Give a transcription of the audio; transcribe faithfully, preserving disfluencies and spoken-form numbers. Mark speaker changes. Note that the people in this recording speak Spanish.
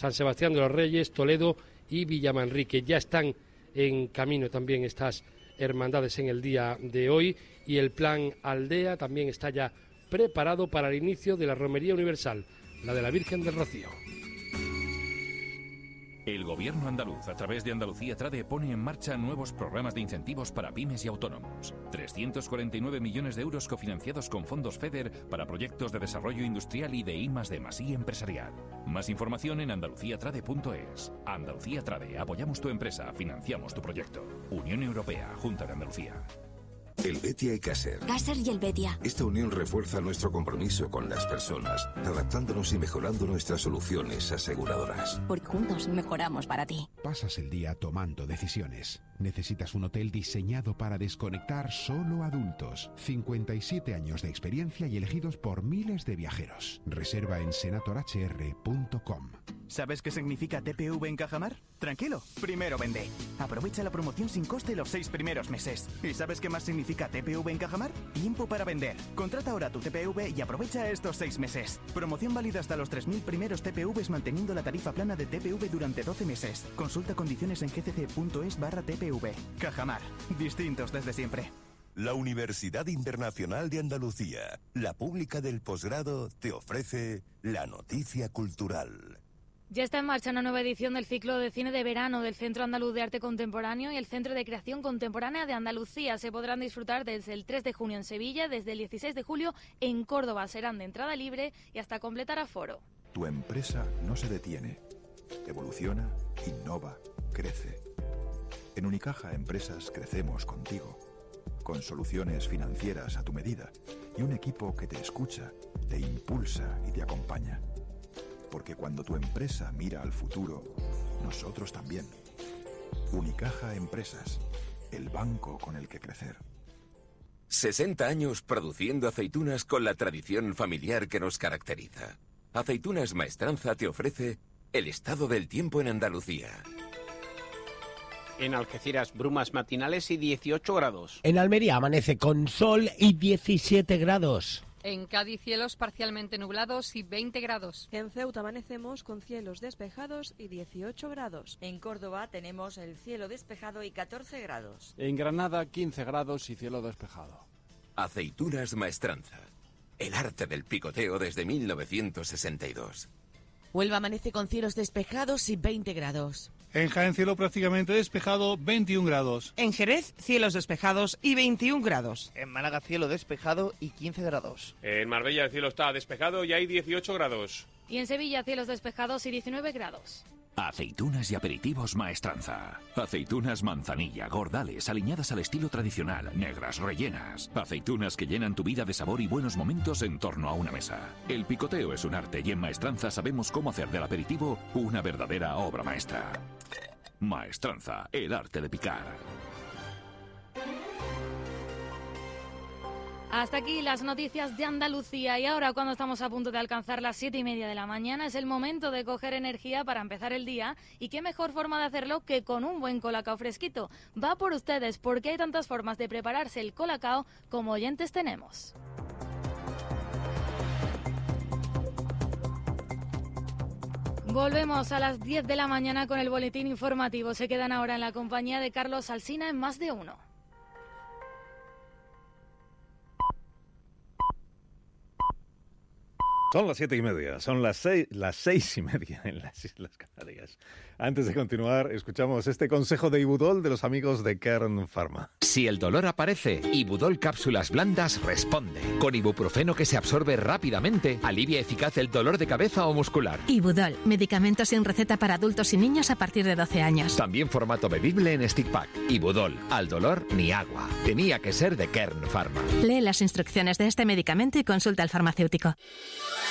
Speaker 1: San Sebastián de los Reyes, Toledo y Villamanrique. Ya están en camino también estas hermandades en el día de hoy, y el plan Aldea también está ya preparado para el inicio de la Romería Universal, la de la Virgen del Rocío.
Speaker 2: El Gobierno andaluz, a través de Andalucía Trade, pone en marcha nuevos programas de incentivos para pymes y autónomos. trescientos cuarenta y nueve millones de euros cofinanciados con fondos FEDER para proyectos de desarrollo industrial y de I más D más I empresarial. Más información en andalucía trade punto es. Andalucía Trade, apoyamos tu empresa, financiamos tu proyecto. Unión Europea, Junta de Andalucía.
Speaker 3: Helvetia y Caser.
Speaker 4: Caser y Helvetia.
Speaker 3: Esta unión refuerza nuestro compromiso con las personas, adaptándonos y mejorando nuestras soluciones aseguradoras.
Speaker 4: Porque juntos mejoramos para ti.
Speaker 5: Pasas el día tomando decisiones. Necesitas un hotel diseñado para desconectar solo adultos. cincuenta y siete años de experiencia y elegidos por miles de viajeros. Reserva en senator h r punto com.
Speaker 6: ¿Sabes qué significa T P V en Cajamar? Tranquilo, primero vende. Aprovecha la promoción sin coste los seis primeros meses. ¿Y sabes qué más significa T P V en Cajamar? Tiempo para vender. Contrata ahora tu T P V y aprovecha estos seis meses. Promoción válida hasta los tres mil primeros T P Vs manteniendo la tarifa plana de T P V durante doce meses. Consulta condiciones en g c c punto es barra T P V. Cajamar, distintos desde siempre.
Speaker 7: La Universidad Internacional de Andalucía, la pública del posgrado, te ofrece la noticia cultural.
Speaker 8: Ya está en marcha una nueva edición del ciclo de cine de verano del Centro Andaluz de Arte Contemporáneo y el Centro de Creación Contemporánea de Andalucía. Se podrán disfrutar desde el tres de junio en Sevilla, desde el dieciséis de julio en Córdoba. Serán de entrada libre y hasta completar aforo.
Speaker 9: Tu empresa no se detiene. Evoluciona, innova, crece. En Unicaja Empresas crecemos contigo, con soluciones financieras a tu medida y un equipo que te escucha, te impulsa y te acompaña. Porque cuando tu empresa mira al futuro, nosotros también. Unicaja Empresas, el banco con el que crecer.
Speaker 10: sesenta años produciendo aceitunas con la tradición familiar que nos caracteriza. Aceitunas Maestranza te ofrece el estado del tiempo en Andalucía.
Speaker 11: En Algeciras, brumas matinales y dieciocho grados.
Speaker 12: En Almería amanece con sol y diecisiete grados.
Speaker 13: En Cádiz, cielos parcialmente nublados y veinte grados.
Speaker 14: En Ceuta amanecemos con cielos despejados y dieciocho grados.
Speaker 15: En Córdoba tenemos el cielo despejado y catorce grados.
Speaker 16: En Granada, quince grados y cielo despejado.
Speaker 10: Aceitunas Maestranza. El arte del picoteo desde mil novecientos sesenta y dos.
Speaker 17: Huelva amanece con cielos despejados y veinte grados.
Speaker 18: En Jaén, cielo prácticamente despejado, veintiún grados.
Speaker 19: En Jerez, cielos despejados y veintiún grados.
Speaker 20: En Málaga, cielo despejado y quince grados.
Speaker 21: En Marbella, el cielo está despejado y hay dieciocho grados.
Speaker 8: Y en Sevilla, cielos despejados y diecinueve grados.
Speaker 2: Aceitunas y aperitivos Maestranza. Aceitunas manzanilla, gordales, aliñadas al estilo tradicional, negras, rellenas. Aceitunas que llenan tu vida de sabor y buenos momentos en torno a una mesa. El picoteo es un arte y en Maestranza sabemos cómo hacer del aperitivo una verdadera obra maestra. Maestranza, el arte de picar.
Speaker 8: Hasta aquí las noticias de Andalucía y ahora, cuando estamos a punto de alcanzar las siete y media de la mañana, es el momento de coger energía para empezar el día, y qué mejor forma de hacerlo que con un buen colacao fresquito. Va por ustedes, porque hay tantas formas de prepararse el colacao como oyentes tenemos. Volvemos a las diez de la mañana con el boletín informativo. Se quedan ahora en la compañía de Carlos Alsina en Más de Uno.
Speaker 22: Son las siete y media, son las seis, las seis y media en las Islas Canarias. Antes de continuar, escuchamos este consejo de Ibudol de los amigos de Kern Pharma.
Speaker 23: Si el dolor aparece, Ibudol Cápsulas Blandas responde. Con ibuprofeno que se absorbe rápidamente, alivia eficaz el dolor de cabeza o muscular.
Speaker 24: Ibudol, medicamento sin receta para adultos y niños a partir de doce años.
Speaker 23: También formato bebible en stick pack. Ibudol, al dolor ni agua. Tenía que ser de Kern Pharma.
Speaker 24: Lee las instrucciones de este medicamento y consulta al farmacéutico.